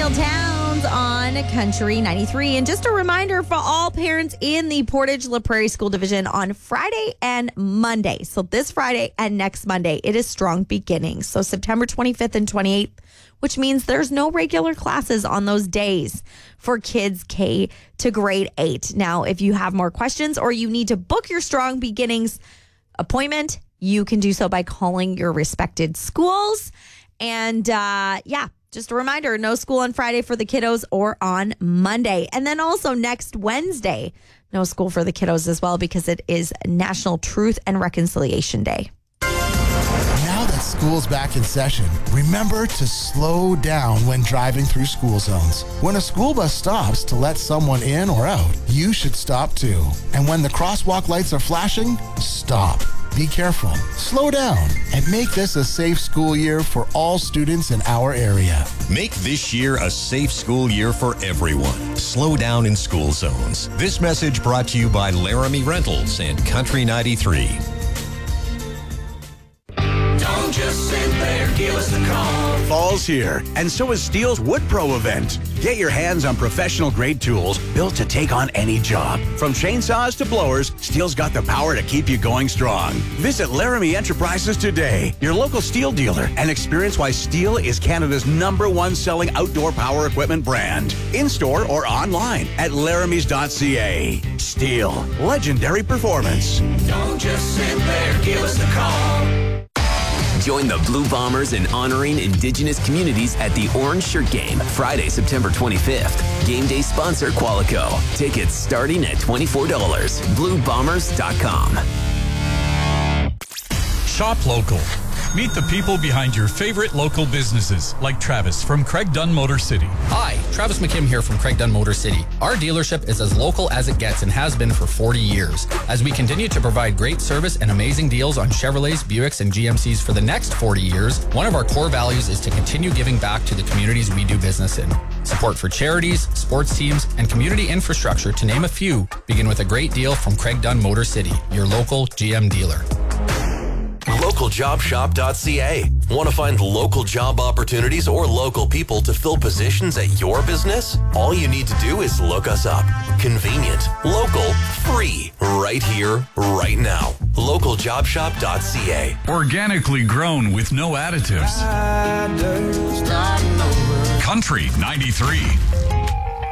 Small Towns on Country 93. And just a reminder for all parents in the Portage La Prairie School Division on Friday and Monday. So this Friday and next Monday, it is Strong Beginnings. So September 25th and 28th, which means there's no regular classes on those days for kids K to grade 8. Now, if you have more questions or you need to book your Strong Beginnings appointment, you can do so by calling your respected schools. And just a reminder, no school on Friday for the kiddos or on Monday. And then also next Wednesday, no school for the kiddos as well because it is National Truth and Reconciliation Day. Now that school's back in session, remember to slow down when driving through school zones. When a school bus stops to let someone in or out, you should stop too. And when the crosswalk lights are flashing, stop. Be careful, slow down, and make this a safe school year for all students in our area. Make this year a safe school year for everyone. Slow down in school zones. This message brought to you by Laramie Rentals and Country 93. Don't just sit there, give us the call. Fall's here, and so is Steel's Wood Pro event. Get your hands on professional-grade tools built to take on any job. From chainsaws to blowers, Steel's got the power to keep you going strong. Visit Laramie Enterprises today, your local Steel dealer, and experience why Steel is Canada's #1 selling outdoor power equipment brand. In-store or online at laramies.ca. Steel, legendary performance. Don't just sit there, give us the call. Join the Blue Bombers in honoring Indigenous communities at the Orange Shirt Game, Friday, September 25th. Game day sponsor Qualico. Tickets starting at $24. BlueBombers.com. Shop local. Meet the people behind your favorite local businesses, like Travis from Craig Dunn Motor City. Hi, Travis McKim here from Craig Dunn Motor City. Our dealership is as local as it gets and has been for 40 years. As we continue to provide great service and amazing deals on Chevrolets, Buicks, and GMCs for the next 40 years, one of our core values is to continue giving back to the communities we do business in. Support for charities, sports teams, and community infrastructure, to name a few, begin with a great deal from Craig Dunn Motor City, your local GM dealer. LocalJobShop.ca. Want to find local job opportunities or local people to fill positions at your business? All you need to do is look us up. Convenient, local, free, right here, right now. LocalJobShop.ca. Organically grown with no additives. Country 93.